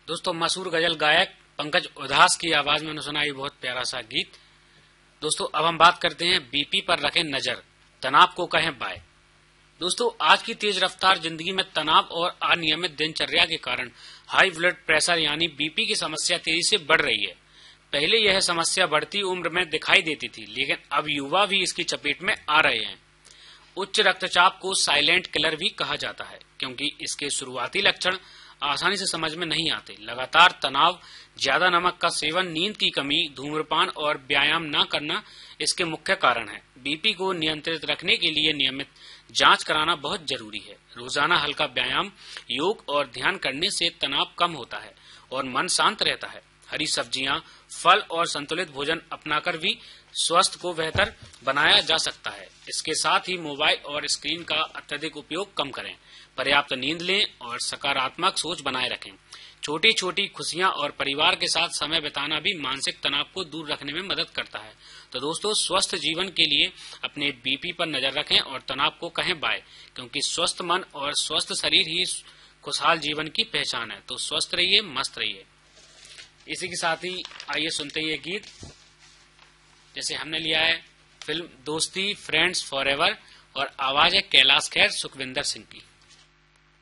दोस्तों मशहूर गजल गायक पंकज उधास की आवाज में सुना ये बहुत प्यारा सा गीत। दोस्तों अब हम बात करते हैं बीपी पर रखें नजर, तनाव को कहें बाय। दोस्तों आज की तेज रफ्तार जिंदगी में तनाव और अनियमित दिनचर्या के कारण हाई ब्लड प्रेशर यानी बीपी की समस्या तेजी से बढ़ रही है। पहले यह समस्या बढ़ती उम्र में दिखाई देती थी, लेकिन अब युवा भी इसकी चपेट में आ रहे हैं। उच्च रक्तचाप को साइलेंट किलर भी कहा जाता है, क्योंकि इसके शुरुआती लक्षण आसानी से समझ में नहीं आते। लगातार तनाव, ज्यादा नमक का सेवन, नींद की कमी, धूम्रपान और व्यायाम न करना इसके मुख्य कारण है। बीपी को नियंत्रित रखने के लिए नियमित जांच कराना बहुत जरूरी है। रोजाना हल्का व्यायाम, योग और ध्यान करने से तनाव कम होता है और मन शांत रहता है। हरी सब्जियां, फल और संतुलित भोजन अपनाकर भी स्वास्थ्य को बेहतर बनाया जा सकता है। इसके साथ ही मोबाइल और स्क्रीन का अत्यधिक उपयोग कम करें, पर्याप्त नींद लें और सकारात्मक सोच बनाए रखें। छोटी छोटी खुशियां और परिवार के साथ समय बिताना भी मानसिक तनाव को दूर रखने में मदद करता है। तो दोस्तों स्वस्थ जीवन के लिए अपने बीपी पर नजर रखें और तनाव को कहें बाय, क्योंकि स्वस्थ मन और स्वस्थ शरीर ही खुशहाल जीवन की पहचान है। तो स्वस्थ रहिए, मस्त रहिए। इसी के साथ ही आइए सुनते हैं ये गीत, जैसे हमने लिया है फिल्म दोस्ती फ्रेंड्स फॉरएवर और आवाज है कैलाश खेर, सुखविंदर सिंह की।